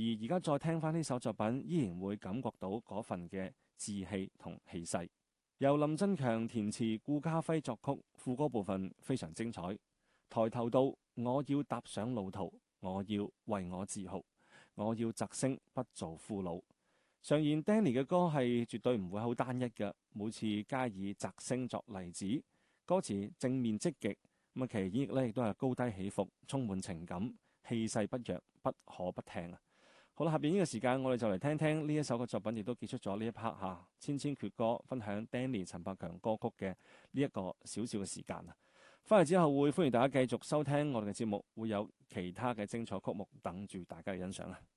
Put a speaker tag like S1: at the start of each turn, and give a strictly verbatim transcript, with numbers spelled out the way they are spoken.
S1: 而家再聽翻呢首作品，依然會感覺到嗰份嘅志氣同氣勢。由林振強填詞，顧嘉輝作曲，副歌部分非常精彩。抬頭到，我要踏上路途，我要為我自豪，我要摘星不做俘虜。常言 Danny 嘅歌係絕對唔會好單一嘅，每次加以摘星作例子，歌詞正面積極，咁啊其演繹咧亦都係高低起伏，充滿情感，氣勢不弱，不可不聽啊！好啦，下邊呢個時間我哋就嚟聽聽呢一首嘅作品，亦都結束咗呢一 part 嚇千千闕歌，分享 Danny 陳百強歌曲嘅呢一個小小嘅時間啊！翻嚟之後會歡迎大家繼續收聽我哋嘅節目，會有其他嘅精彩曲目等住大家嘅欣賞啊！